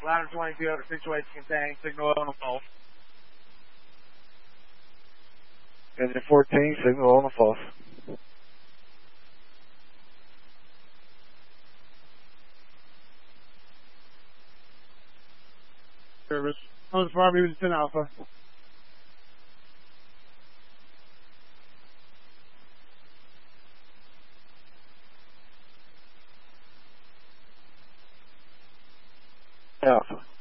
Ladder 22 over situation contained, signal on the false. Engine 14, signal on the false. Service. On the farm, he was 10 Alpha. Alpha.